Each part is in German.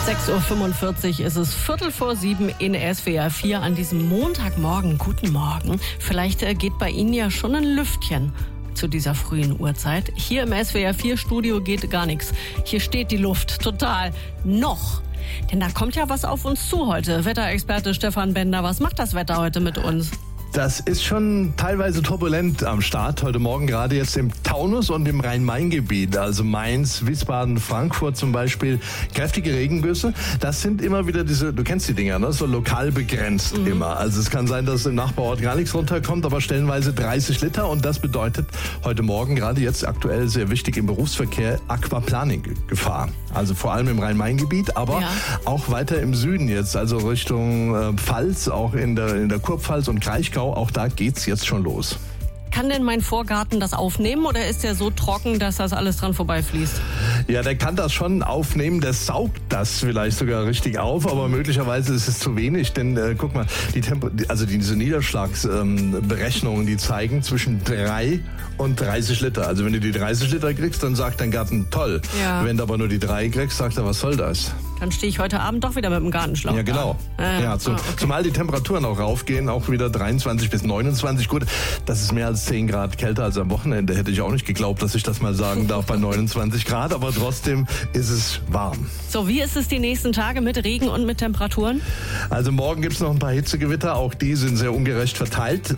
6.45 Uhr ist es 6:15 in SWR 4 an diesem Montagmorgen. Guten Morgen. Vielleicht geht bei Ihnen ja schon ein Lüftchen zu dieser frühen Uhrzeit. Hier im SWR 4 Studio geht gar nichts. Hier steht die Luft total noch. Denn da kommt ja was auf uns zu heute. Wetterexperte Stefan Bender, was macht das Wetter heute mit uns? Das ist schon teilweise turbulent am Start. Heute Morgen gerade jetzt im Taunus und im Rhein-Main-Gebiet, also Mainz, Wiesbaden, Frankfurt zum Beispiel, kräftige Regengüsse. Das sind immer wieder diese, du kennst die Dinger, ne? So lokal begrenzt immer. Also es kann sein, dass im Nachbarort gar nichts runterkommt, aber stellenweise 30 Liter. Und das bedeutet heute Morgen, gerade jetzt aktuell sehr wichtig im Berufsverkehr, Aquaplaning-Gefahr. Also vor allem im Rhein-Main-Gebiet, aber auch weiter im Süden jetzt, also Richtung Pfalz, auch in der Kurpfalz und Kraichgau. Auch da geht's jetzt schon los. Kann denn mein Vorgarten das aufnehmen oder ist der so trocken, dass das alles dran vorbeifließt? Ja, der kann das schon aufnehmen, der saugt das vielleicht sogar richtig auf, aber möglicherweise ist es zu wenig, denn guck mal, diese Niederschlagsberechnungen, die zeigen zwischen 3 und 30 Liter. Also wenn du die 30 Liter kriegst, dann sagt dein Garten toll. Ja. Wenn du aber nur die 3 kriegst, sagt er, was soll das? Dann stehe ich heute Abend doch wieder mit dem Gartenschlauch. Ja, genau. Zumal die Temperaturen auch raufgehen, auch wieder 23 bis 29. Gut, das ist mehr als 10 Grad kälter als am Wochenende. Hätte ich auch nicht geglaubt, dass ich das mal sagen darf bei 29 Grad, aber trotzdem ist es warm. So, wie ist es die nächsten Tage mit Regen und mit Temperaturen? Also morgen gibt es noch ein paar Hitzegewitter, auch die sind sehr ungerecht verteilt.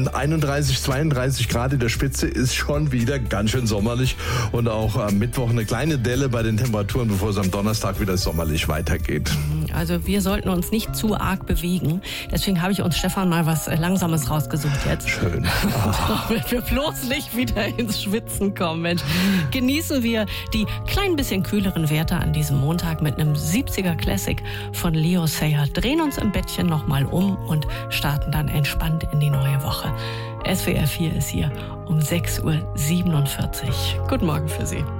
31, 32 Grad in der Spitze ist schon wieder ganz schön sommerlich und auch am Mittwoch eine kleine Delle bei den Temperaturen, bevor es am Donnerstag wieder sommerlich weitergeht. Also wir sollten uns nicht zu arg bewegen. Deswegen habe ich uns, Stefan, mal was Langsames rausgesucht jetzt. Schön. Damit wir bloß nicht wieder ins Schwitzen kommen, Mensch. Genießen wir die klein bisschen kühleren Werte an diesem Montag mit einem 70er Classic von Leo Sayer. Drehen uns im Bettchen nochmal um und starten dann entspannt in die neue Woche. SWR 4 ist hier um 6.47 Uhr. Guten Morgen für Sie.